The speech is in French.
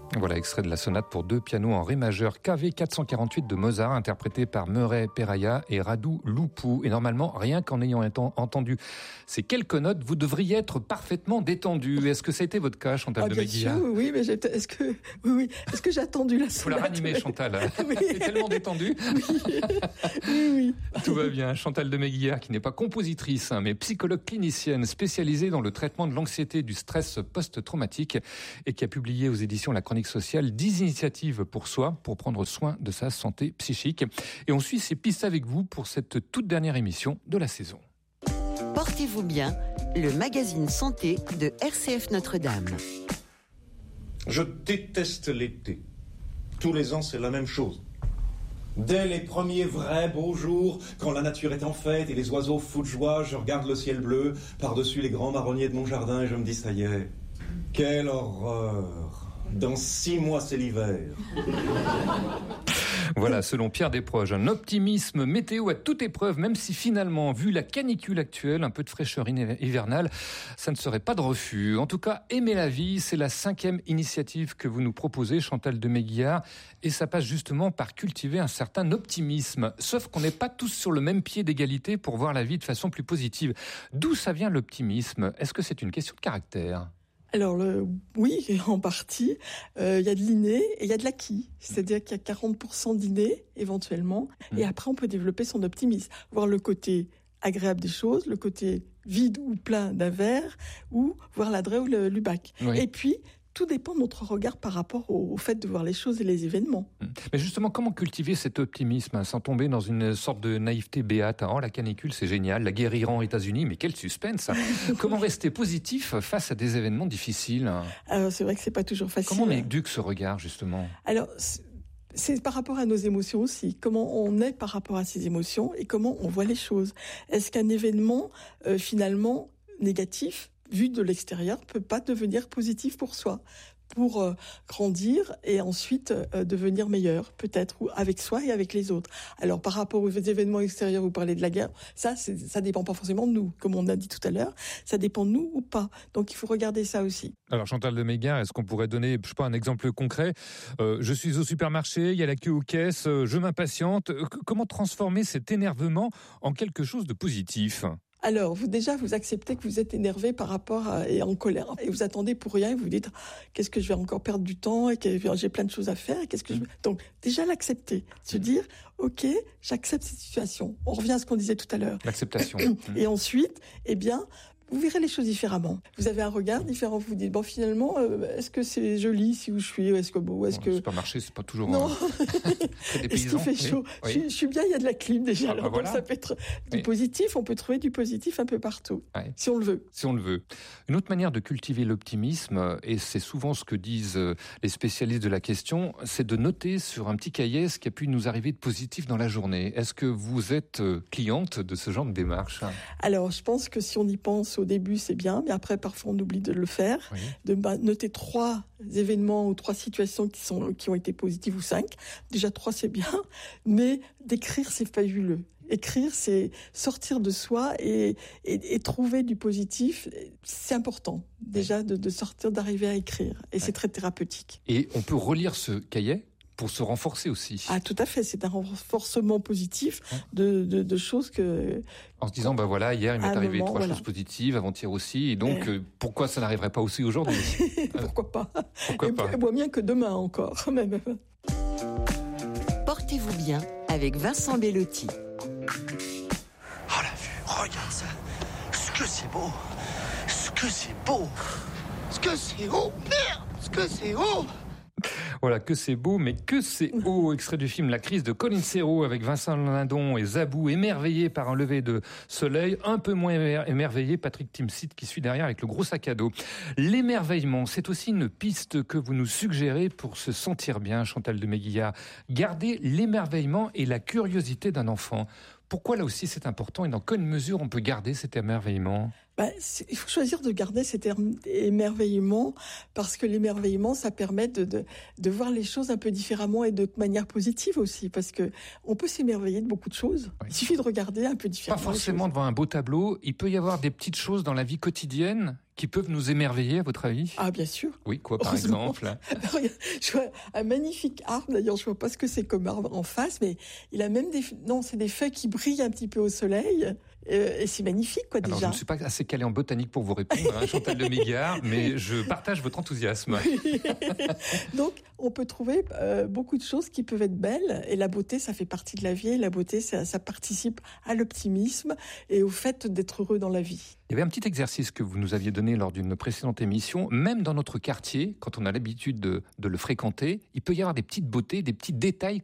Voilà, extrait de la sonate pour 2 pianos en ré majeur KV 448 de Mozart, interprété par Murray Peraya et Radu Lupu. Et normalement, rien qu'en ayant entendu ces quelques notes, vous devriez être parfaitement détendu. Est-ce que ça a été votre cas, Chantal de Meguiar ? Bien sûr, oui, mais est-ce que j'ai attendu la sonate ? Faut la ranimer, Chantal. Oui. Elle est tellement détendue. Oui. Tout va bien. Chantal de Meguiar, qui n'est pas compositrice, mais psychologue clinicienne spécialisée dans le traitement de l'anxiété et du stress post-traumatique et qui a publié aux éditions La Chronique sociale 10 initiatives pour soi, pour prendre soin de sa santé psychique. Et on suit ces pistes avec vous pour cette toute dernière émission de la saison. Portez-vous bien, le magazine santé de RCF Notre-Dame. Je déteste l'été. Tous les ans, c'est la même chose. Dès les premiers vrais beaux jours, quand la nature est en fête et les oiseaux foutent joie, je regarde le ciel bleu par-dessus les grands marronniers de mon jardin et je me dis, ça y est, quelle horreur. Dans 6 mois, c'est l'hiver. Voilà, selon Pierre Desproges, un optimisme météo à toute épreuve, même si finalement, vu la canicule actuelle, un peu de fraîcheur hivernale, ça ne serait pas de refus. En tout cas, aimer la vie, c'est la 5e initiative que vous nous proposez, Chantal de Meguiar, et ça passe justement par cultiver un certain optimisme. Sauf qu'on n'est pas tous sur le même pied d'égalité pour voir la vie de façon plus positive. D'où ça vient l'optimisme ? Est-ce que c'est une question de caractère ? Alors oui, en partie, il y a de l'inné et il y a de l'acquis. C'est-à-dire qu'il y a 40% d'inné, éventuellement, et après on peut développer son optimisme, voir le côté agréable des choses, le côté vide ou plein d'un verre, ou voir l'adresse ou le lubac. Oui. Et puis, tout dépend de notre regard par rapport au fait de voir les choses et les événements. Mais justement, comment cultiver cet optimisme sans tomber dans une sorte de naïveté béate ? Oh, la canicule, c'est génial, la guerre Iran aux États-Unis, mais quel suspense. Comment rester positif face à des événements difficiles ? Alors, c'est vrai que c'est pas toujours facile. Comment on éduque ce regard, justement ? Alors, c'est par rapport à nos émotions aussi. Comment on est par rapport à ces émotions et comment on voit les choses. Est-ce qu'un événement, finalement, négatif, vu de l'extérieur, peut pas devenir positif pour soi, pour grandir et ensuite devenir meilleur, peut-être, ou avec soi et avec les autres. Alors, par rapport aux événements extérieurs, vous parlez de la guerre, ça dépend pas forcément de nous, comme on a dit tout à l'heure, ça dépend de nous ou pas. Donc, il faut regarder ça aussi. Alors, Chantal de Meguiar, est-ce qu'on pourrait donner, je sais pas, un exemple concret ? Je suis au supermarché, il y a la queue aux caisses, je m'impatiente. Comment transformer cet énervement en quelque chose de positif ? Alors, vous acceptez que vous êtes énervé par rapport et en colère. Et vous attendez pour rien et vous dites, qu'est-ce que je vais encore perdre du temps et que j'ai plein de choses à faire. Donc, déjà l'accepter. Se dire, ok, j'accepte cette situation. On revient à ce qu'on disait tout à l'heure. L'acceptation. Et ensuite, vous verrez les choses différemment. Vous avez un regard différent. Vous vous dites, bon, finalement, est-ce que c'est joli ici où je suis ? Est-ce que le supermarché, c'est pas toujours non. Très dépaysant. Est-ce qu'il fait chaud ? Oui. Je suis bien, il y a de la clim déjà. Alors, voilà. donc ça peut être du positif. On peut trouver du positif un peu partout, si on le veut. Si on le veut. Une autre manière de cultiver l'optimisme, et c'est souvent ce que disent les spécialistes de la question, c'est de noter sur un petit cahier ce qui a pu nous arriver de positif dans la journée. Est-ce que vous êtes cliente de ce genre de démarche ? Alors, je pense que si on y pense au début, c'est bien, mais après, parfois, on oublie de le faire. Oui. De noter 3 événements ou 3 situations qui ont été positives ou 5. Déjà 3, c'est bien, mais d'écrire, c'est fabuleux. Écrire, c'est sortir de soi et trouver du positif. C'est important, déjà, de sortir, d'arriver à écrire. Et c'est très thérapeutique. Et on peut relire ce cahier pour se renforcer aussi. Ah, tout à fait. C'est un renforcement positif de choses que... En se disant, voilà, hier, il m'est arrivé 3 choses positives, avant-hier aussi, et donc, pourquoi ça n'arriverait pas aussi aujourd'hui ? Pourquoi pas ? Pourquoi pas ? Et moins bien que demain encore, même. Portez-vous bien avec Vincent Bellotti. Oh la vue, regarde ça. Ce que c'est beau. Ce que c'est beau. Ce que c'est haut. Merde, ce que c'est haut. Voilà, que c'est beau, mais que c'est haut. Extrait du film La crise de Colin Serrault avec Vincent Lindon et Zabou, émerveillé par un lever de soleil. Un peu moins émerveillé, Patrick Timsit qui suit derrière avec le gros sac à dos. L'émerveillement, c'est aussi une piste que vous nous suggérez pour se sentir bien, Chantal de Meguiar. Garder l'émerveillement et la curiosité d'un enfant. Pourquoi là aussi c'est important et dans quelle mesure on peut garder cet émerveillement ? Il faut choisir de garder cet émerveillement parce que l'émerveillement, ça permet de voir les choses un peu différemment et de manière positive aussi, parce que on peut s'émerveiller de beaucoup de choses. Oui. Il suffit de regarder un peu différemment. Pas forcément devant un beau tableau. Il peut y avoir des petites choses dans la vie quotidienne qui peuvent nous émerveiller, à votre avis? Ah, bien sûr. Oui, quoi par exemple? Je vois un magnifique arbre, d'ailleurs je ne vois pas ce que c'est comme arbre en face, mais il a même c'est des feuilles qui brillent un petit peu au soleil, et c'est magnifique quoi déjà. Alors, je ne suis pas assez calé en botanique pour vous répondre, Chantal de Mégard, mais je partage votre enthousiasme. Donc on peut trouver beaucoup de choses qui peuvent être belles, et la beauté ça fait partie de la vie, et la beauté ça participe à l'optimisme et au fait d'être heureux dans la vie. Il y avait un petit exercice que vous nous aviez donné lors d'une précédente émission. Même dans notre quartier, quand on a l'habitude de le fréquenter, il peut y avoir des petites beautés, des petits détails